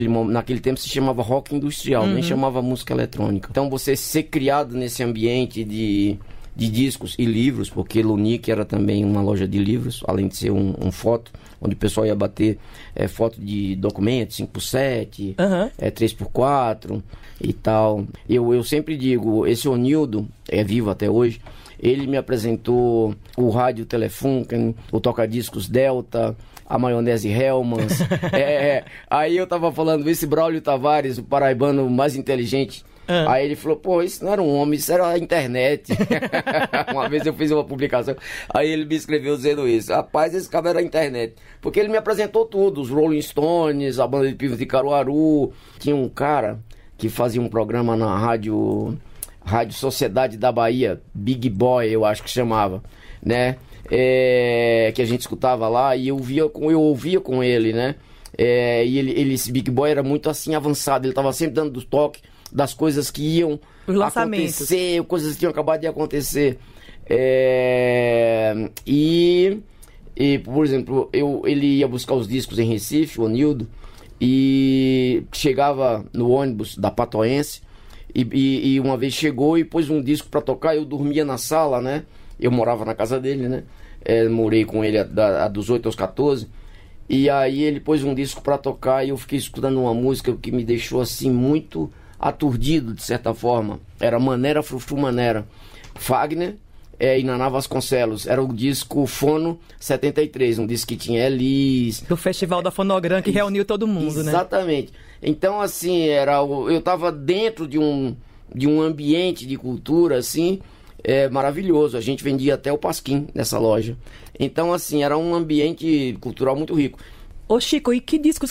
Naquele tempo se chamava rock industrial, nem chamava música eletrônica. Então você ser criado nesse ambiente de discos e livros, porque Lunique era também uma loja de livros, além de ser um foto, onde o pessoal ia bater foto de documentos, 5x7, 3x4 e tal. Eu sempre digo, esse Onildo, é vivo até hoje, ele me apresentou o rádio Telefunken, o toca-discos Delta, a maionese Hellmann's. Aí eu tava falando, esse Braulio Tavares, o paraibano mais inteligente, aí ele falou, pô, isso não era um homem, isso era a internet. Uma vez eu fiz uma publicação, aí ele me escreveu dizendo isso, rapaz, esse cara era a internet, porque ele me apresentou tudo, os Rolling Stones, a banda de Pivos de Caruaru. Tinha um cara que fazia um programa na Rádio Sociedade da Bahia, Big Boy, eu acho que chamava, né? Que a gente escutava lá, e eu ouvia com ele, né? E esse Big Boy era muito assim avançado, ele estava sempre dando toque das coisas que iam acontecer, coisas que tinham acabado de acontecer. Por exemplo, ele ia buscar os discos em Recife, o Onildo, e chegava no ônibus da Patoense, e uma vez chegou e pôs um disco para tocar. Eu dormia na sala, né? Eu morava na casa dele, né? Morei com ele dos 8 aos 14. E aí ele pôs um disco para tocar e eu fiquei escutando uma música que me deixou assim muito aturdido, de certa forma. Era Manera Frufru Manera, Fagner e Naná Vasconcelos. Era o disco Fono 73, um disco que tinha Elis, do Festival da Fonogram, que reuniu todo mundo, né? Exatamente. Então, assim, eu estava dentro de um ambiente de cultura, assim, maravilhoso. A gente vendia até o Pasquim nessa loja. Então, assim, era um ambiente cultural muito rico. Ô Chico, e que discos